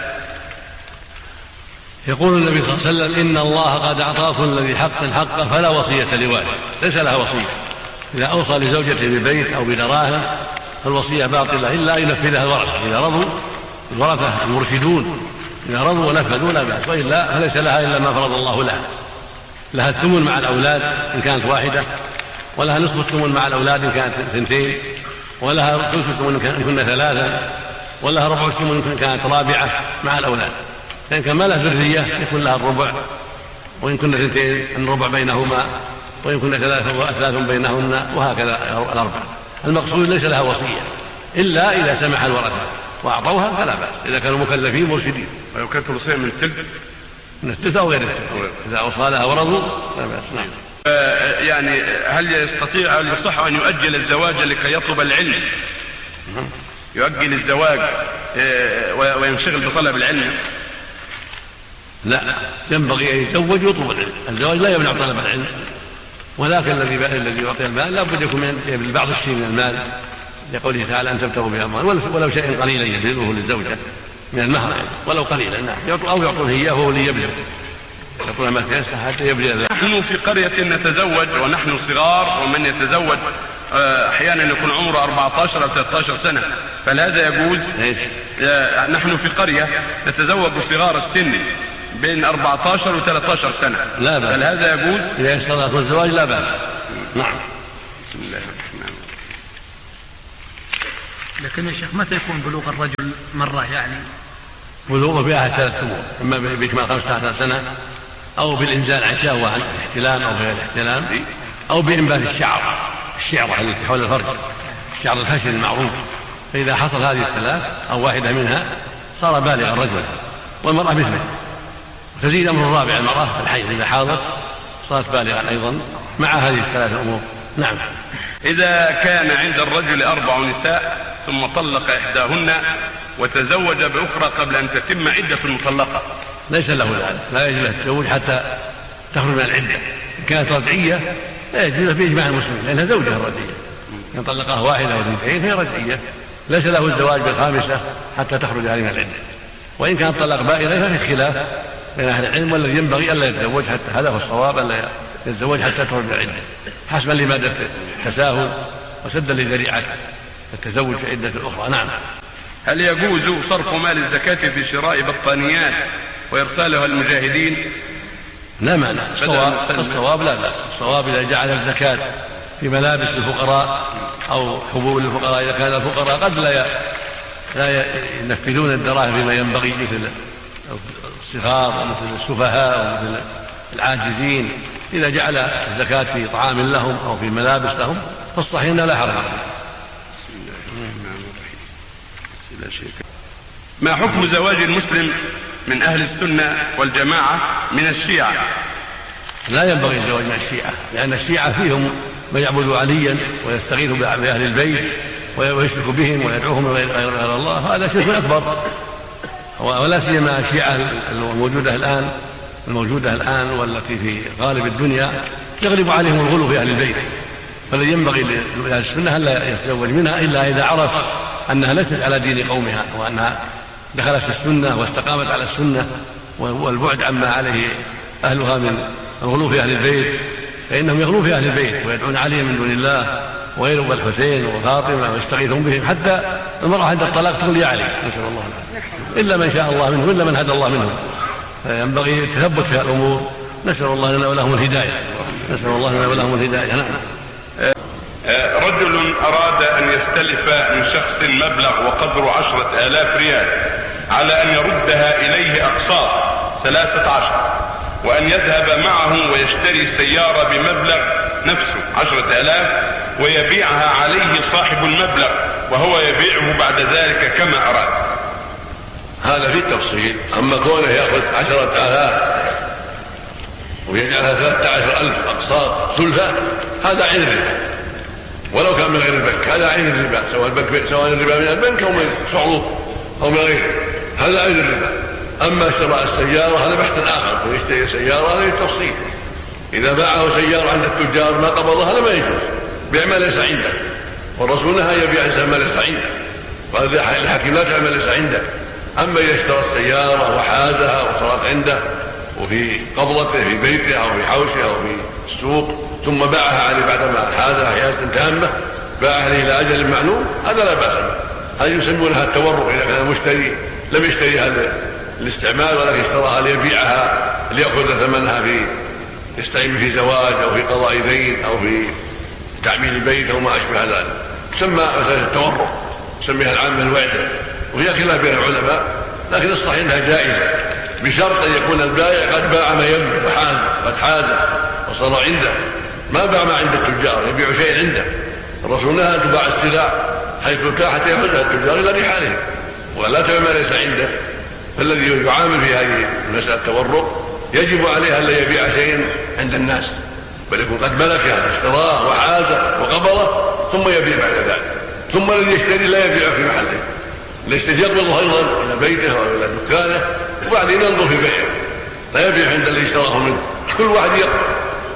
يقول النبي صلى الله عليه وسلم إن الله قد أعطاكم الذي حق الحق فلا وصية لوارث، ليس لها وصية. إذا أوصى لزوجته ببيت أو بدراهم فالوصية باطلة إلا أن ينفذها الورثة، إذا رضوا الورثة المرشدون إذا رضوا ونفذوا لا بأس، وإلا فليس لها إلا ما فرض الله لها. لها الثمن مع الأولاد إن كانت واحدة، ولها نصف الثمن مع الأولاد إن كانت اثنتين، ولها ثلث الثمن إن كنا ثلاثا، ولها ربع الثمن إن كانت رابعة مع الأولاد. فإن كان ما لها ذرية يكون لها الربع، وإن كنا اثنتين الربع بينهما، وإن كنا ثلاث بينهن، وهكذا الأربع. المقصود ليس لها وصية إلا إذا سمح الورثة وأعطوها فلا بأس إذا كانوا مكلفين مرشدين. ولو كانت الوصية من الثلث من الثلث أو غير الثلث إذا أوصى لها ورثوا فلا بأس. نعم. يعني هل يستطيع أن يصح أن يؤجل الزواج لكي يطلب العلم؟ يؤجل الزواج وينشغل بطلب العلم؟ لا، ينبغي أن يتزوج ويطلب العلم. الزواج لا يمنع طلب العلم، ولكن الذي الذي يعطي المال لا بد يكون من بعض الشيء من المال، لقوله تعالى أن تبتغوا بها أموال، ولو شيء قليلا يبذله للزوجة من المهر يعني، ولو قليلا. نعم. أو يعطونه إياه وهو ليبذل، يقول ما تيسر حتى يبذل. نحن في قرية نتزوج ونحن صغار، ومن يتزوج أحيانا يكون عمره أربعة عشر أو ثلاثة عشر سنة، فهل هذا يجوز؟ نحن في قرية نتزوج صغار السن بين أربعة عشر و ثلاثة عشر سنة، لا بأس. هل هذا يجوز؟ إذا اشترط الزواج لا بأس. نعم. بسم الله الرحمن الرحيم. لكن يا شيخ متى يكون بلوغ الرجل مرة يعني؟ بلوغه في أحد ثلاث أمور، إما بإكمال خمسة عشر سنة، أو بالإنزال عن شهوة عن الاحتلام أو غير الاحتلام، أو بإنبات الشعر الشعرة التي حول الفرج، الشعر الخشن المعروف. فإذا حصل هذه الثلاث أو واحدة منها صار بالغ الرجل، والمرأة مثله. تزيد أمر الرابع المرأة في الحيض إذا حاضت صارت بالغا أيضا مع هذه الثلاث أمور. نعم. إذا كان عند الرجل أربع نساء ثم طلق إحداهن وتزوج بأخرى قبل أن تتم عدة المطلقة، ليس له ذلك، لا يجوز التزوج حتى تخرج من العدة. إن كانت رجعية لا يجوز بإجماع المسلمين لأنها زوجها الرجعية، إن طلقها واحدة أو اثنتين فهي رجعية، ليس له الزواج بالخامسة حتى تخرج هذه من العدة. وإن كان طلاق بائنة ففي خلاف بين أهل العلم، والذي ينبغي ألا يتزوج حتى، هذا هو الصواب، ألا يتزوج حتى تخرج من العدة حسبا لمادة التساهل وسدا لذريعة التزوج في عدة الأخرى. نعم. هل يجوز صرف مال الزكاة في شراء بطانيات وإرسالها المجاهدين؟ لا مانع. الصواب, الصواب لا لا الصواب إذا جعل الزكاة في ملابس الفقراء أو حبوب للفقراء، إذا كان الفقراء قد لا لا ينفذون الدراهم فيما ينبغي، مثل الصغار ومثل السفهاء ومثل العاجزين، إذا جعل الزكاة في طعام لهم أو في ملابس لهم فالصحيح لا حرج. ما حكم زواج المسلم من أهل السنة والجماعة من الشيعة؟ لا ينبغي الزواج من الشيعة، لأن الشيعة فيهم من يعبد عليا ويستغيث بأهل البيت ويشرك بهم ويدعوهم غير الله، هذا شرك أكبر. ولا سيما الشيعة الموجودة الآن الموجودة الآن والتي في غالب الدنيا يغلب عليهم الغلو في أهل البيت، فالذي ينبغي لأهل السنة أن لا يتزوج منها إلا إذا عرف أنها ليست على دين قومها، وأنها دخلت في السنة واستقامت على السنة والبعد عما عليه أهلها من الغلو في أهل البيت، فإنهم يغلو في أهل البيت ويدعون عليهم من دون الله وغيره الحسين وفاطمة ويستغيثون بهم، حتى المرأة عند الطلاق تقول يا علي، نسأل الله العافية، إلا من شاء الله منه إلا من هدى الله منه. فينبغي التثبت في الأمور نسأل الله لنا ولهم الهداية نسأل الله لنا ولهم الهداية. نعم. رجل أراد أن يستلف من شخص مبلغ وقدره عشرة آلاف ريال على أن يردها إليه أقساط ثلاثة عشر، وأن يذهب معه ويشتري سيارة بمبلغ نفسه عشرة آلاف ويبيعها عليه صاحب المبلغ وهو يبيعه بعد ذلك كما أراد. هذا في التفصيل. أما كونه يأخذ عشرة آلاف ويجعلها ثلاثة عشر ألف أقساط سلفة هذا عين الربا، ولو كان من غير البنك هذا عين الربا، سواء البنك سواء الربا من البنك أو من صعود أو من غيره هذا عين الربا. أما شراء السيارة هذا بحث آخر، ويشتري سيارة هذا التفصيل. إذا باعه سيارة عند التجار ما قبضها هذا ما يجوز، بيع ما ليس عنده، والرسول نهى يبيع إنسان ما ليس عنده، قال الحكيم لا تبيع ما ليس عنده. أما إذا اشترى السيارة وحازها وصارت عنده وفي قبضته في بيته أو في حوشه أو في السوق ثم باعها عليه بعدما حازها حيازة تامة باعها عليه إلى أجل معلوم هذا لا بأس به. هذا يسمونها التورق. إذا كان المشتري لم يشتريها للاستعمال ولكن اشتراها ليبيعها ليأخذ ثمنها في يستعين في زواج أو في قضاء دين أو في تعمير البيت أو ما أشبه ذلك تسمى مسألة التورق، يسميها العامة الوعدة، وهي خلاف بين العلماء، لكن الصحيح أنها جائزة بشرط أن يكون البائع قد باع ما يملك وحاز قد حاز وصار عنده، ما باع ما عند التجار يبيع شيء عنده. الرسول نهى أن تباع السلع حيث كان حتى يأخذها التجار إلى رحالهم ولا تبيع ما ليس عنده. فالذي يعامل في هذه المسألة التورق يجب عليه أن لا يبيع شيء عند الناس بل يكون قد ملكه اشتراه وحازه وقبضه ثم يبيع بعد ذلك. ثم الذي يشتري لا يبيع في محله، الذي يقبضه أيضا إلى بيته أو إلى دكانه وبعدين ينظر في بيعه، لا يبيع عند الذي اشتراه منه، كل واحد يقبض.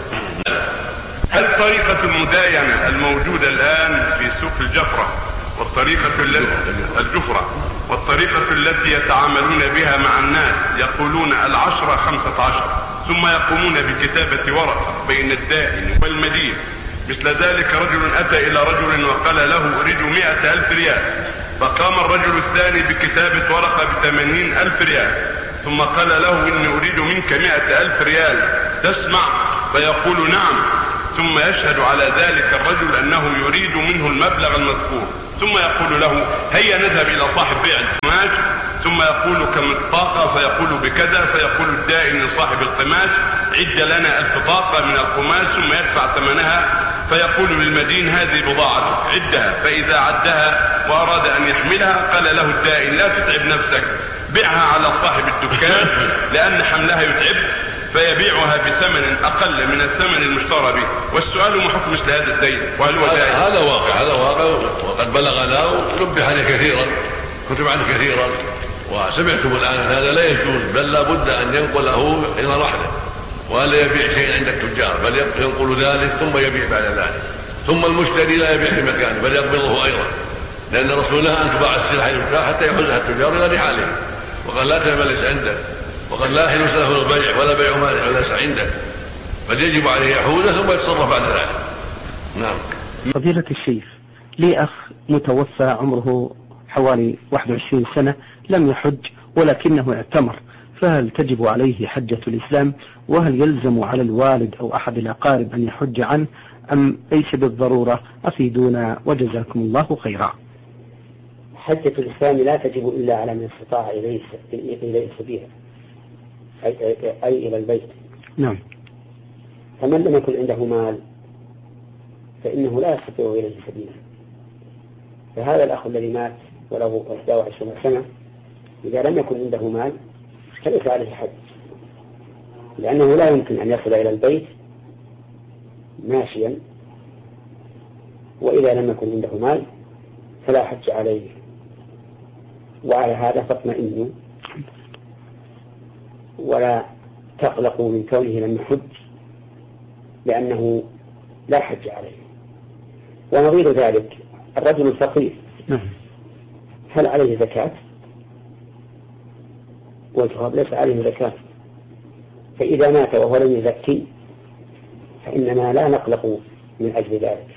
هل طريقة المداينة الموجودة الآن في سوق الجفرة والطريقة التي الجفرة والطريقة التي يتعاملون بها مع الناس يقولون العشرة خمسة عشر ثم يقومون بكتابة ورقة بين الدائن والمدين، مثل ذلك رجل أتى إلى رجل وقال له أريد مئة ألف ريال، فقام الرجل الثاني بكتابة ورقة بثمانين ألف ريال، ثم قال له إني أريد منك مئة ألف ريال تسمع؟ فيقول نعم، ثم يشهد على ذلك الرجل أنه يريد منه المبلغ المذكور، ثم يقول له هيا نذهب إلى صاحب بيع القماش، ثم يقول كم الطاقة فيقول بكذا، فيقول الدائن لصاحب القماش عد لنا ألف طاقة من القماش ثم يدفع ثمنها، فيقول للمدين هذه بضاعة عدها، فإذا عدها وأراد أن يحملها قال له الدائن لا تتعب نفسك بيعها على صاحب الدكان لأن حملها يتعب، فيبيعها بثمن أقل من الثمن المشترى به. والسؤال ما حكم مثل هذا الدين وهل هو دائن؟ هذا واقع هذا واقع وقد بلغنا ونبه عليه كثيرا، كتب عنه كثيرا وسمعتم الآن هذا لا يجوز، بل لا بد أن ينقله إلى رحله ولا يبيع شيء عند التجار بل ينقل ذلك ثم يبيع بعد ذلك. ثم المشتري لا يبيع في مكانه بل يقبضه أيضا، لأن رسولها أن تباع السلع حتى يأخذها التجار إلى رحاله، وقد لا تبيع ليس عنده وقد لا يحل له البيع ولا بيع ما ليس عنده، بل يجب عليه يحوله ثم يتصرف بعد ذلك. نعم. فضيلة الشيخ، لي أخ متوفى عمره حوالي واحد وعشرين سنة لم يحج ولكنه اعتمر، فهل تجب عليه حجة الإسلام؟ وهل يلزم على الوالد أو أحد الأقارب أن يحج عنه أم ليس بالضرورة؟ أفيدونا وجزاكم الله خيرا. حجة الإسلام لا تجب إلا على من استطاع إليه سبيلا، أي, أي إلى البيت. نعم. فمن لم يكن عنده مال فإنه لا يستطيع إليه سبيلا. فهذا الأخ الذي مات وله إحدى وعشرين سنة إذا لم يكن عنده مال فليس عليه حج، لأنه لا يمكن أن يصل إلى البيت ماشيا، وإذا لم يكن عنده مال فلا حج عليه. وعلى هذا فاطمئنوا ولا تقلقوا من كونه لم يحج، لأنه لا حج عليه. ونظير ذلك الرجل الفقير هل عليه زكاة؟ والجواب ليس عليه زكاة، فإذا مات وهو لم يزكي فإننا لا نقلق من أجل ذلك.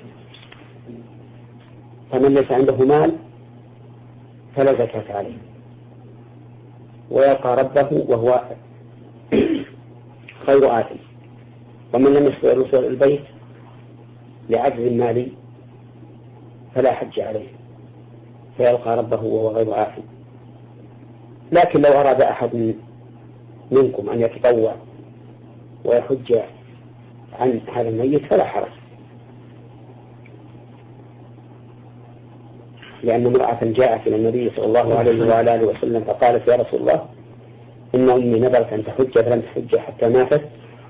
فمن ليس عنده مال فلا زكاة عليه، ويلقى ربه وهو غير آثم، ومن لم يستطع الوصول إلى البيت لعجز مالي فلا حج عليه، فيلقى ربه وهو غير آثم. لكن لو أراد أحد منكم أن يتطوع ويحج عن هذا الميت فلا حرج، لأن امرأة جاءت إلى النبي صلى الله عليه وعلى آله وسلم فقالت: يا رسول الله، إن أمي نذرت أن تحج فلم تحج حتى ماتت،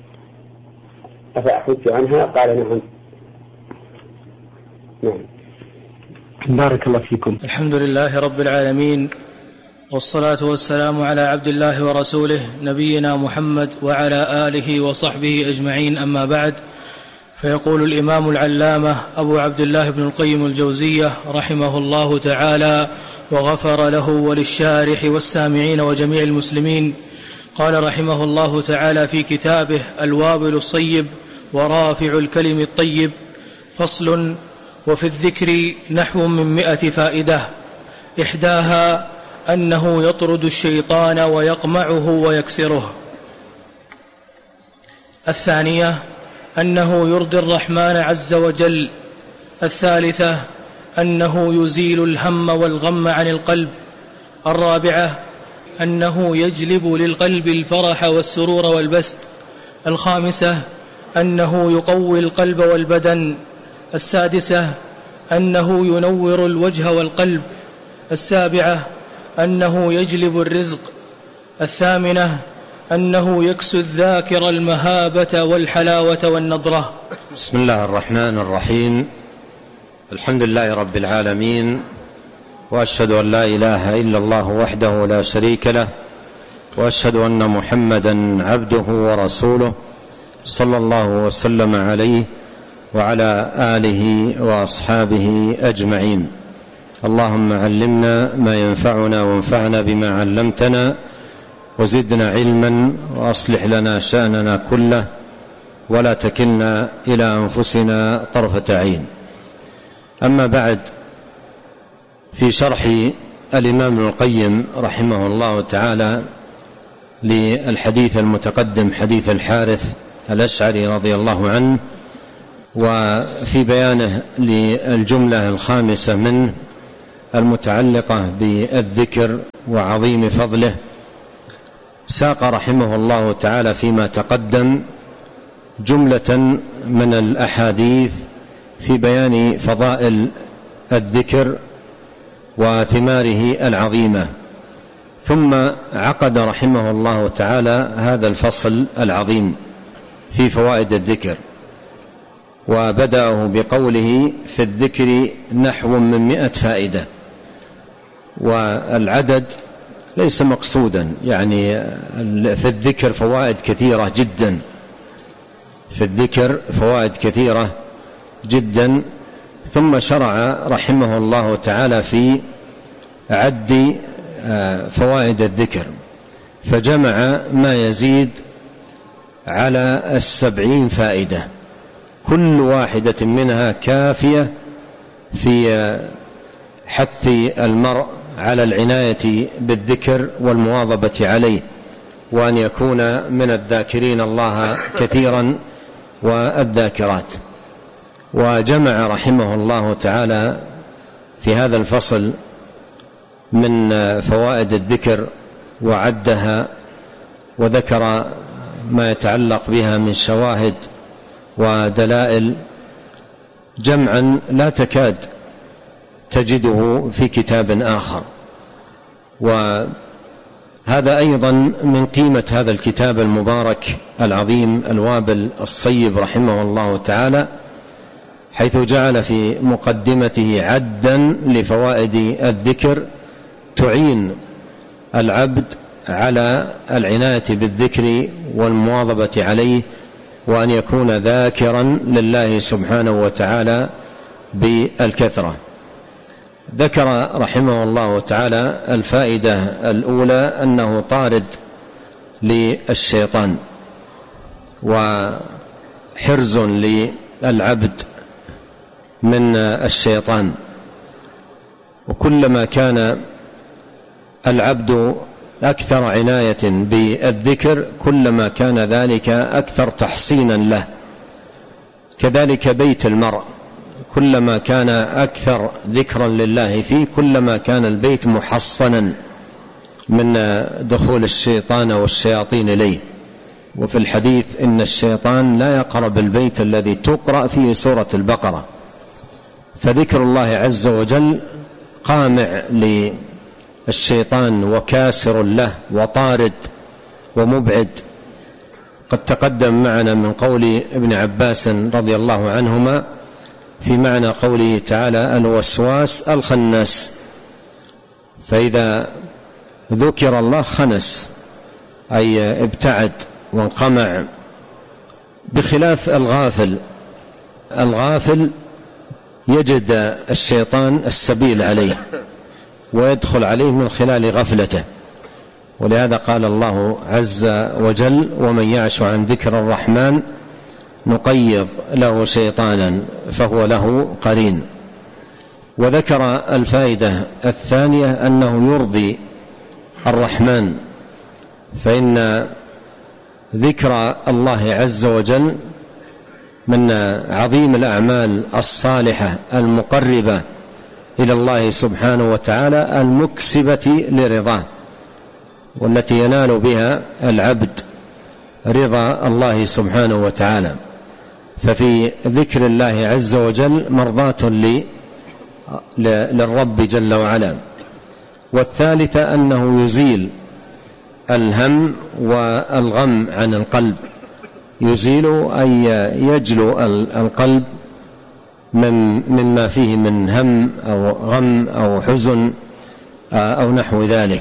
أفأحج عنها؟ قال: نعم. نعم. بارك الله فيكم. الحمد لله رب العالمين، والصلاة والسلام على عبد الله ورسوله نبينا محمد وعلى آله وصحبه أجمعين، أما بعد. فيقول الإمام العلامة أبو عبد الله بن القيم الجوزية رحمه الله تعالى وغفر له وللشارح والسامعين وجميع المسلمين، قال رحمه الله تعالى في كتابه الوابل الصيب ورافع الكلم الطيب: فصل: وفي الذكر نحو من مئة فائدة، إحداها أنه يطرد الشيطان ويقمعه ويكسره. الثانية أنه يرضي الرحمن عز وجل. الثالثة أنه يزيل الهم والغم عن القلب. الرابعة أنه يجلب للقلب الفرح والسرور والبسط. الخامسة أنه يقوي القلب والبدن. السادسة أنه ينور الوجه والقلب. السابعة أنه يجلب الرزق. الثامنة أنه يكسو الذاكر المهابة والحلاوة والنضرة. بسم الله الرحمن الرحيم. الحمد لله رب العالمين، وأشهد أن لا إله إلا الله وحده لا شريك له، وأشهد أن محمدا عبده ورسوله صلى الله وسلم عليه وعلى آله وأصحابه أجمعين. اللهم علمنا ما ينفعنا وانفعنا بما علمتنا، وزدنا علما، وأصلح لنا شأننا كله، ولا تكلنا إلى أنفسنا طرفة عين. أما بعد، في شرح الإمام ابن القيم رحمه الله تعالى للحديث المتقدم، حديث الحارث الأشعري رضي الله عنه، وفي بيانه للجملة الخامسة منه المتعلقة بالذكر وعظيم فضله، ساق رحمه الله تعالى فيما تقدم جملة من الأحاديث في بيان فضائل الذكر وثماره العظيمة، ثم عقد رحمه الله تعالى هذا الفصل العظيم في فوائد الذكر، وبدأه بقوله: في الذكر نحو من مئة فائدة. والعدد ليس مقصودا، يعني في الذكر فوائد كثيرة جدا، في الذكر فوائد كثيرة جدا. ثم شرع رحمه الله تعالى في عد فوائد الذكر، فجمع ما يزيد على السبعين فائدة، كل واحدة منها كافية في حث المرء على العناية بالذكر والمواظبة عليه، وأن يكون من الذاكرين الله كثيرا والذاكرات. وجمع رحمه الله تعالى في هذا الفصل من فوائد الذكر وعدها، وذكر ما يتعلق بها من شواهد ودلائل، جمعا لا تكاد تجده في كتاب آخر. وهذا أيضا من قيمة هذا الكتاب المبارك العظيم الوابل الصيب رحمه الله تعالى، حيث جعل في مقدمته عدا لفوائد الذكر تعين العبد على العناية بالذكر والمواظبة عليه، وأن يكون ذاكرا لله سبحانه وتعالى بالكثرة. ذكر رحمه الله تعالى الفائدة الأولى أنه طارد للشيطان وحرز للعبد من الشيطان، وكلما كان العبد أكثر عناية بالذكر كلما كان ذلك أكثر تحصينا له. كذلك بيت المرء كلما كان أكثر ذكرا لله فيه كلما كان البيت محصنا من دخول الشيطان والشياطين إليه. وفي الحديث إن الشيطان لا يقرب البيت الذي تقرأ فيه سورة البقرة. فذكر الله عز وجل قامع للشيطان وكاسر له وطارد ومبعد. قد تقدم معنا من قول ابن عباس رضي الله عنهما في معنى قوله تعالى الوسواس الخناس، فإذا ذكر الله خنس أي ابتعد وانقمع، بخلاف الغافل. الغافل يجد الشيطان السبيل عليه ويدخل عليه من خلال غفلته، ولهذا قال الله عز وجل ومن يعش عن ذكر الرحمن نقيض له شيطانا فهو له قرين. وذكر الفائدة الثانية أنه يرضي الرحمن، فإن ذكر الله عز وجل من عظيم الأعمال الصالحة المقربة إلى الله سبحانه وتعالى المكسبة لرضاه، والتي ينال بها العبد رضا الله سبحانه وتعالى. ففي ذكر الله عز وجل مرضاة للرب جل وعلا. والثالثة أنه يزيل الهم والغم عن القلب، يزيل أي يجلو القلب من مما فيه من هم أو غم أو حزن أو نحو ذلك.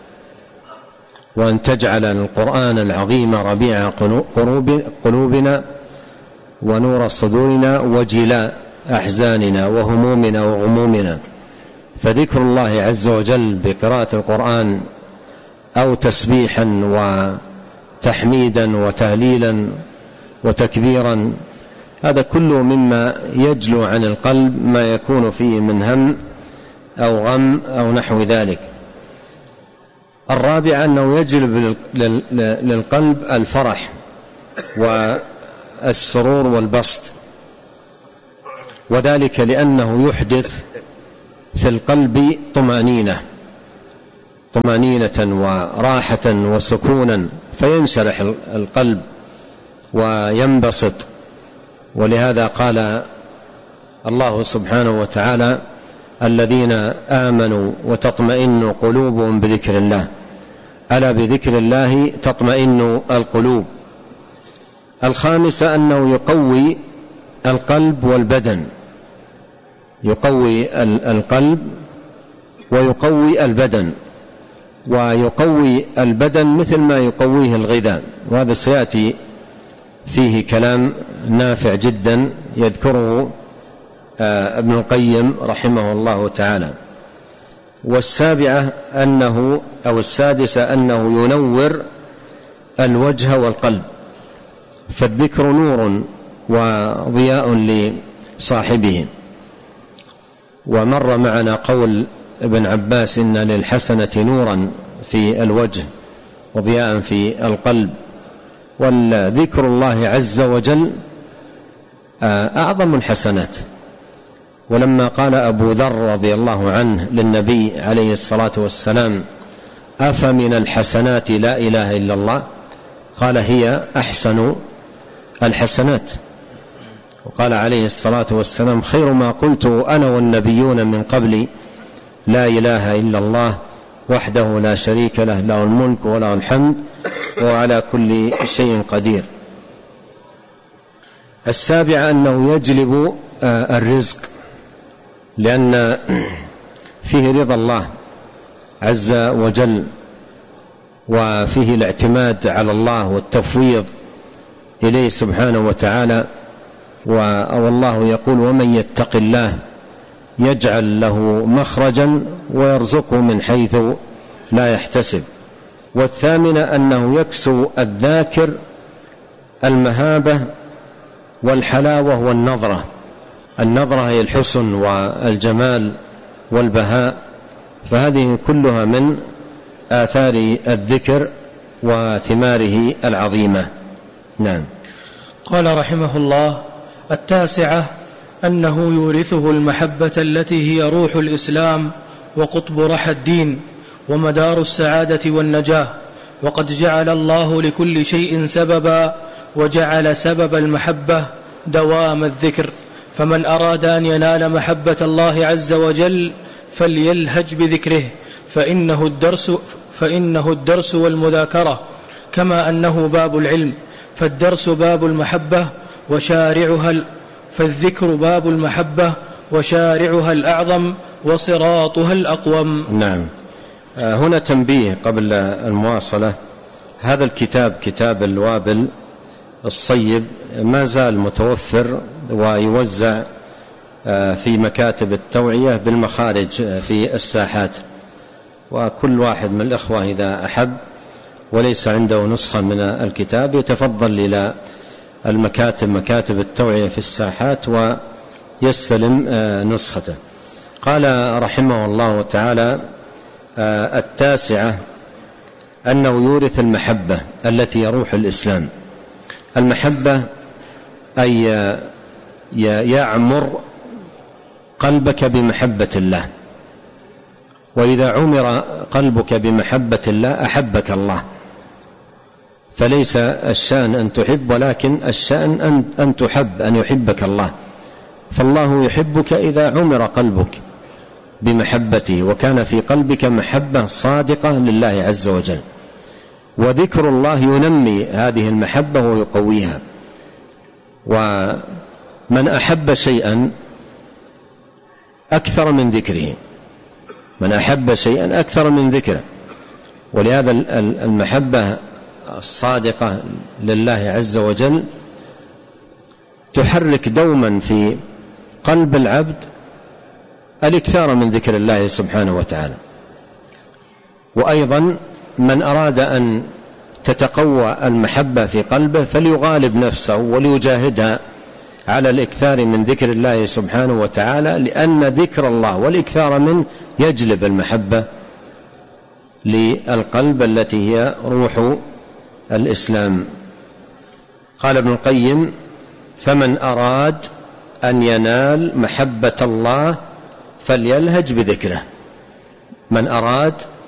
وأن تجعل القرآن العظيم ربيع قلوبنا ونور صدورنا وجلاء أحزاننا وهمومنا وغمومنا. فذكر الله عز وجل بقراءة القرآن أو تسبيحا وتحميدا وتهليلا وتكبيرا، هذا كله مما يجلو عن القلب ما يكون فيه من هم أو غم أو نحو ذلك. الرابع أنه يجلب للقلب الفرح والسرور والبسط، وذلك لأنه يحدث في القلب طمأنينة طمأنينة وراحة وسكونا، فينشرح القلب وينبسط. ولهذا قال الله سبحانه وتعالى الذين آمنوا وتطمئن قلوبهم بذكر الله، ألا بذكر الله تطمئن القلوب. الخامسة أنه يقوي القلب والبدن، يقوي القلب ويقوي البدن، ويقوي البدن مثل ما يقويه الغذاء، وهذا سيأتي فيه كلام نافع جدا يذكره ابن القيم رحمه الله تعالى. والسابعة أنه أو السادسة أنه ينور الوجه والقلب، فالذكر نور وضياء لصاحبه. ومر معنا قول ابن عباس إن للحسنة نورا في الوجه وضياء في القلب. والذكر الله عز وجل أعظم الحسنات. ولما قال أبو ذر رضي الله عنه للنبي عليه الصلاة والسلام أفمن الحسنات لا إله إلا الله، قال هي أحسن الحسنات. وقال عليه الصلاة والسلام خير ما قلت أنا والنبيون من قبلي لا إله إلا الله وحده لا شريك له له الملك وله الحمد وعلى كل شيء قدير. السابع أنه يجلب الرزق، لأن فيه رضا الله عز وجل، وفيه الاعتماد على الله والتفويض إليه سبحانه وتعالى. والله يقول ومن يتق الله يجعل له مخرجا ويرزقه من حيث لا يحتسب. والثامنة أنه يكسو الذاكر المهابة والحلاوة والنظرة. النظرة هي الحسن والجمال والبهاء، فهذه كلها من آثار الذكر وثماره العظيمة. نعم. قال رحمه الله: التاسعة أنه يورثه المحبة التي هي روح الإسلام وقطب رحى الدين ومدار السعادة والنجاة، وقد جعل الله لكل شيء سببا، وجعل سبب المحبة دوام الذكر، فمن أراد أن ينال محبة الله عز وجل فليلهج بذكره، فإنه الدرس, فإنه الدرس والمذاكرة، كما أنه باب العلم، فالدرس باب المحبة وشارعها، فالذكر باب المحبة وشارعها الأعظم وصراطها الأقوم. نعم. هنا تنبيه قبل المواصلة: هذا الكتاب كتاب الوابل الصيب ما زال متوفر ويوزع في مكاتب التوعية بالمخارج في الساحات، وكل واحد من الإخوة إذا أحب وليس عنده نسخة من الكتاب يتفضل إلى المكاتب مكاتب التوعية في الساحات ويستلم نسخته. قال رحمه الله تعالى: التاسعة أنه يورث المحبة التي يروح الإسلام. المحبة أي يعمر قلبك بمحبة الله، وإذا عمر قلبك بمحبة الله أحبك الله، فليس الشأن أن تحب ولكن الشأن أن تحب، أن يحبك الله، فالله يحبك إذا عمر قلبك بمحبته وكان في قلبك محبة صادقة لله عز وجل. وذكر الله ينمي هذه المحبة ويقويها، ومن أحب شيئا أكثر من ذكره، من أحب شيئا أكثر من ذكره، ولهذا المحبة الصادقة لله عز وجل تحرك دوما في قلب العبد الإكثار من ذكر الله سبحانه وتعالى. وأيضا من أراد أن تتقوى المحبة في قلبه فليغالب نفسه وليجاهدها على الإكثار من ذكر الله سبحانه وتعالى، لأن ذكر الله والإكثار منه يجلب المحبة للقلب التي هي روح الإسلام. قال ابن القيم: فمن أراد أن ينال محبة الله فليلهج بذكره. من أراد